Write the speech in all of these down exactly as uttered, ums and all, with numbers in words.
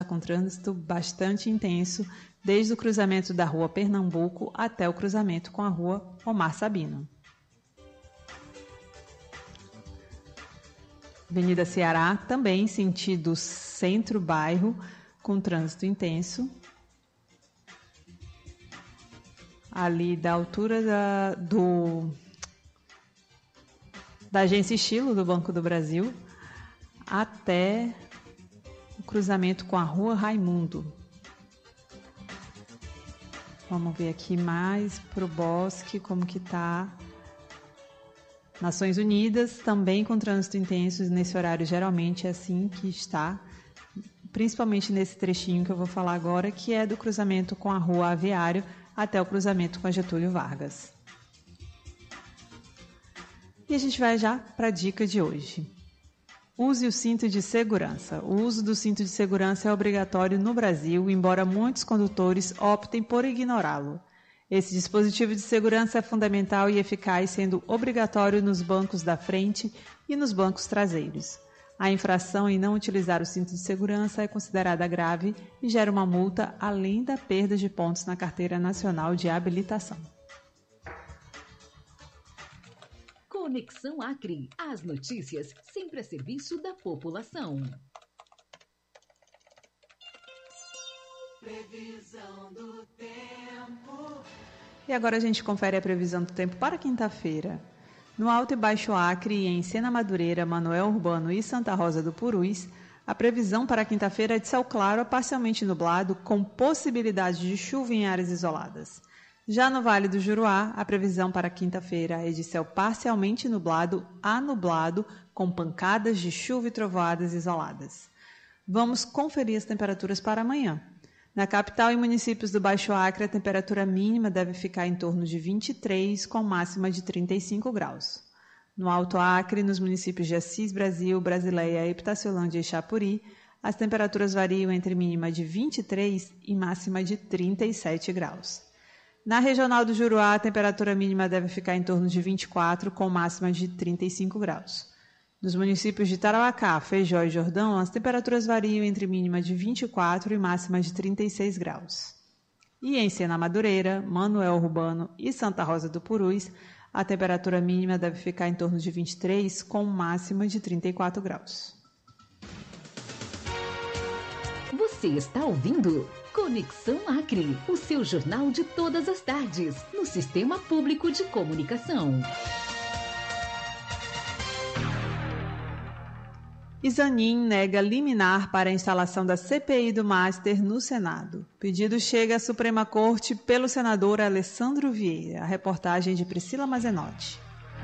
com trânsito bastante intenso, desde o cruzamento da rua Pernambuco até o cruzamento com a rua Omar Sabino. Avenida Ceará, também sentido centro-bairro, com trânsito intenso. Ali da altura da, do, da Agência Estilo do Banco do Brasil até o cruzamento com a rua Raimundo. Vamos ver aqui mais para o Bosque, como que está. Nações Unidas, também com trânsito intenso, nesse horário geralmente é assim que está, principalmente nesse trechinho que eu vou falar agora, que é do cruzamento com a rua Aviário até o cruzamento com a Getúlio Vargas. E a gente vai já para a dica de hoje. Use o cinto de segurança. O uso do cinto de segurança é obrigatório no Brasil, embora muitos condutores optem por ignorá-lo. Esse dispositivo de segurança é fundamental e eficaz, sendo obrigatório nos bancos da frente e nos bancos traseiros. A infração em não utilizar o cinto de segurança é considerada grave e gera uma multa, além da perda de pontos na Carteira Nacional de Habilitação. Conexão Acre. As notícias sempre a serviço da população. Previsão do tempo. E agora a gente confere a previsão do tempo para quinta-feira. No Alto e Baixo Acre, em Sena Madureira, Manoel Urbano e Santa Rosa do Purus, a previsão para quinta-feira é de céu claro a parcialmente nublado, com possibilidade de chuva em áreas isoladas. Já no Vale do Juruá, a previsão para quinta-feira é de céu parcialmente nublado a nublado, com pancadas de chuva e trovoadas isoladas. Vamos conferir as temperaturas para amanhã. Na capital e municípios do Baixo Acre, a temperatura mínima deve ficar em torno de vinte e três, com máxima de trinta e cinco graus. No Alto Acre, nos municípios de Assis Brasil, Brasileia, Epitaciolândia e Chapuri, as temperaturas variam entre mínima de vinte e três e máxima de trinta e sete graus. Na regional do Juruá, a temperatura mínima deve ficar em torno de vinte e quatro, com máxima de trinta e cinco graus. Nos municípios de Tarauacá, Feijó e Jordão, as temperaturas variam entre mínima de vinte e quatro e máxima de trinta e seis graus. E em Sena Madureira, Manoel Urbano e Santa Rosa do Purus, a temperatura mínima deve ficar em torno de vinte e três, com máxima de trinta e quatro graus. Você está ouvindo Conexão Acre, o seu jornal de todas as tardes, no Sistema Público de Comunicação. Zanin nega liminar para a instalação da C P I do Master no Senado. O pedido chega à Suprema Corte pelo senador Alessandro Vieira. A reportagem de Priscila Mazenotti.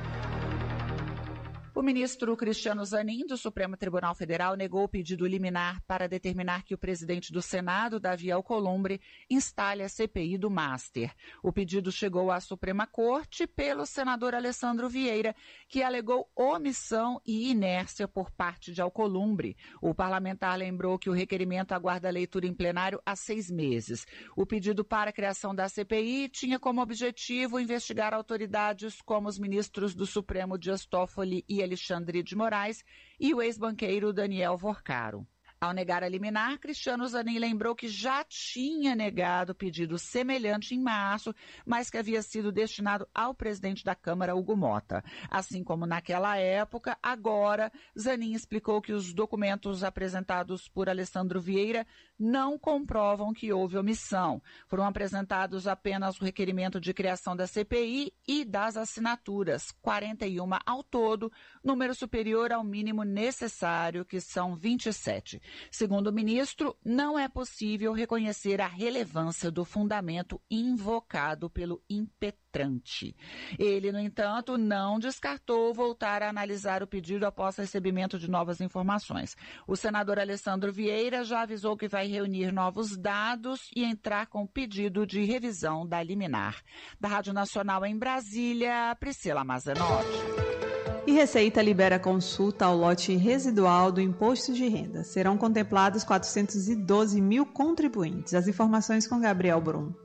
O ministro Cristiano Zanin, do Supremo Tribunal Federal, negou o pedido liminar para determinar que o presidente do Senado, Davi Alcolumbre, instale a C P I do Master. O pedido chegou à Suprema Corte pelo senador Alessandro Vieira, que alegou omissão e inércia por parte de Alcolumbre. O parlamentar lembrou que o requerimento aguarda leitura em plenário há seis meses. O pedido para a criação da C P I tinha como objetivo investigar autoridades como os ministros do Supremo Dias Toffoli e Alexandre de Moraes e o ex-banqueiro Daniel Vorcaro. Ao negar a liminar, Cristiano Zanin lembrou que já tinha negado pedido semelhante em março, mas que havia sido destinado ao presidente da Câmara, Hugo Mota. Assim como naquela época, agora, Zanin explicou que os documentos apresentados por Alessandro Vieira não comprovam que houve omissão. Foram apresentados apenas o requerimento de criação da C P I e das assinaturas, quarenta e uma ao todo, número superior ao mínimo necessário, que são vinte e sete. Segundo o ministro, não é possível reconhecer a relevância do fundamento invocado pelo impetrante. Ele, no entanto, não descartou voltar a analisar o pedido após recebimento de novas informações. O senador Alessandro Vieira já avisou que vai reunir novos dados e entrar com pedido de revisão da liminar. Da Rádio Nacional em Brasília, Priscila Mazenotti. E Receita libera consulta ao lote residual do Imposto de Renda. Serão contemplados quatrocentos e doze mil contribuintes. As informações com Gabriel Brum. A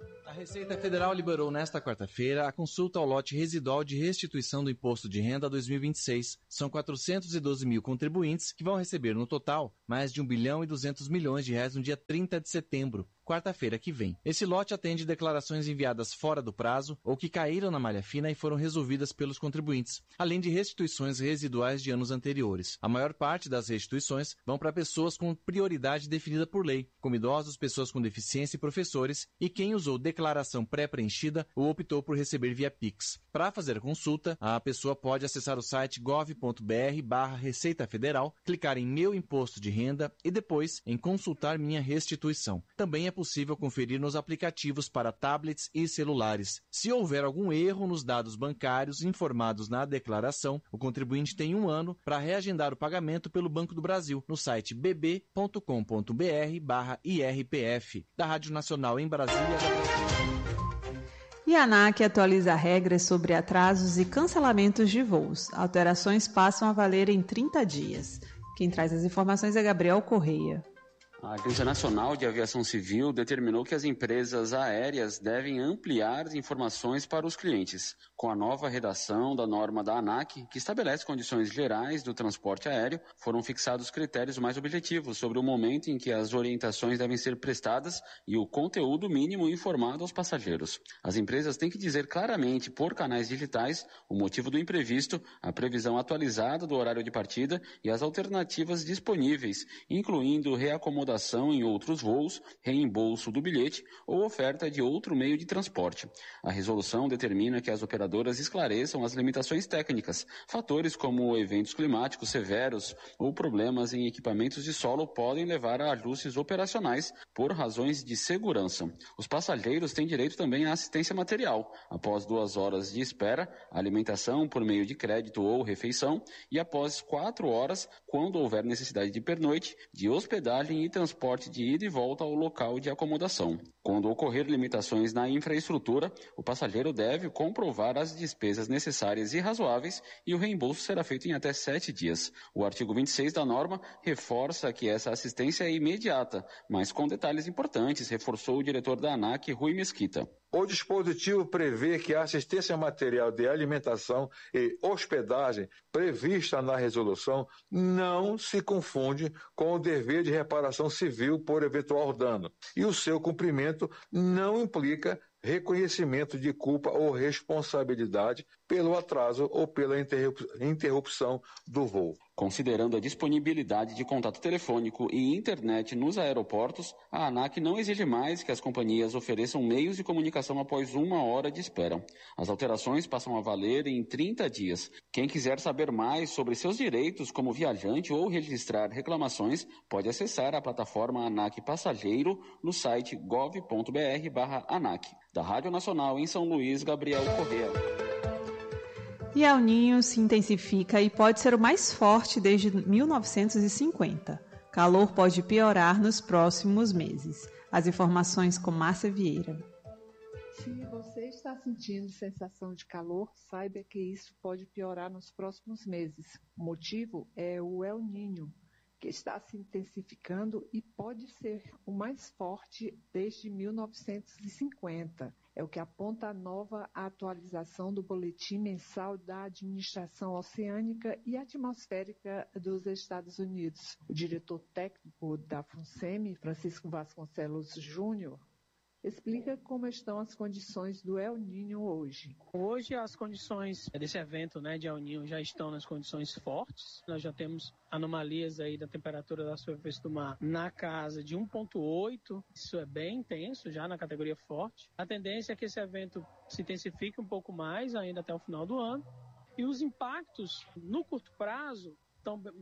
Receita Federal liberou nesta quarta-feira a consulta ao lote residual de restituição do Imposto de Renda dois mil e vinte e seis. São quatrocentos e doze mil contribuintes que vão receber, no total, mais de um bilhão e duzentos milhões de reais no dia trinta de setembro, quarta-feira que vem. Esse lote atende declarações enviadas fora do prazo ou que caíram na malha fina e foram resolvidas pelos contribuintes, além de restituições residuais de anos anteriores. A maior parte das restituições vão para pessoas com prioridade definida por lei, como idosos, pessoas com deficiência e professores, e quem usou declaração pré-preenchida ou optou por receber via Pix. Para fazer a consulta, a pessoa pode acessar o site gov ponto br barra Receita Federal, clicar em Meu Imposto de Renda e depois em Consultar Minha Restituição. Também é possível conferir nos aplicativos para tablets e celulares. Se houver algum erro nos dados bancários informados na declaração, o contribuinte tem um ano para reagendar o pagamento pelo Banco do Brasil no site b b ponto com ponto br barra I R P F. Da Rádio Nacional em Brasília. E a ANAC atualiza regras sobre atrasos e cancelamentos de voos. Alterações passam a valer em trinta dias. Quem traz as informações é Gabriel Correia. A Agência Nacional de Aviação Civil determinou que as empresas aéreas devem ampliar as informações para os clientes, com a nova redação da norma da ANAC, que estabelece condições gerais do transporte aéreo. Foram fixados critérios mais objetivos sobre o momento em que as orientações devem ser prestadas e o conteúdo mínimo informado aos passageiros. As empresas têm que dizer claramente, por canais digitais, o motivo do imprevisto, a previsão atualizada do horário de partida e as alternativas disponíveis, incluindo reacomodação em outros voos, reembolso do bilhete ou oferta de outro meio de transporte. A resolução determina que as operadoras esclareçam as limitações técnicas. Fatores como eventos climáticos severos ou problemas em equipamentos de solo podem levar a ajustes operacionais por razões de segurança. Os passageiros têm direito também à assistência material, após duas horas de espera, alimentação por meio de crédito ou refeição, e após quatro horas, quando houver necessidade de pernoite, de hospedagem e transporte de ida e volta ao local de acomodação. Quando ocorrer limitações na infraestrutura, o passageiro deve comprovar as despesas necessárias e razoáveis e o reembolso será feito em até sete dias. O artigo vinte e seis da norma reforça que essa assistência é imediata, mas com detalhes importantes, reforçou o diretor da ANAC, Rui Mesquita. O dispositivo prevê que a assistência material de alimentação e hospedagem prevista na resolução não se confunde com o dever de reparação civil por eventual dano, e o seu cumprimento não implica reconhecimento de culpa ou responsabilidade pelo atraso ou pela interrupção do voo. Considerando a disponibilidade de contato telefônico e internet nos aeroportos, a ANAC não exige mais que as companhias ofereçam meios de comunicação após uma hora de espera. As alterações passam a valer em trinta dias. Quem quiser saber mais sobre seus direitos como viajante ou registrar reclamações, pode acessar a plataforma ANAC Passageiro no site gov ponto br barra ANAC. Da Rádio Nacional em São Luís, Gabriel Correa. E El Niño se intensifica e pode ser o mais forte desde mil novecentos e cinquenta. Calor pode piorar nos próximos meses. As informações com Márcia Vieira. Se você está sentindo sensação de calor, saiba que isso pode piorar nos próximos meses. O motivo é o El Niño, que está se intensificando e pode ser o mais forte desde mil novecentos e cinquenta. É o que aponta a nova atualização do Boletim Mensal da Administração Oceânica e Atmosférica dos Estados Unidos. O diretor técnico da FUNSEMI, Francisco Vasconcelos Júnior, explica como estão as condições do El Niño hoje. Hoje as condições desse evento, né, de El Niño já estão nas condições fortes. Nós já temos anomalias aí da temperatura da superfície do mar na casa de um ponto oito. Isso é bem intenso, já na categoria forte. A tendência é que esse evento se intensifique um pouco mais ainda até o final do ano. E os impactos no curto prazo estão